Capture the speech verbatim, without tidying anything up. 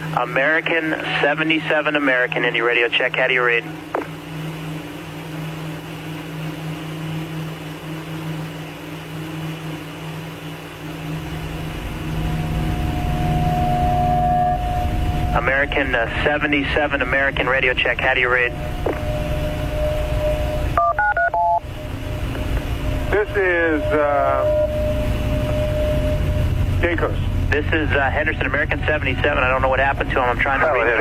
American seventy-seven American, Indy radio check. How do you read? American uh, seventy-seven American radio check. How do you read? This is uh, Jacobs. This is uh, Henderson American seventy-seven. I don't know what happened to him. I'm trying to Oh, read.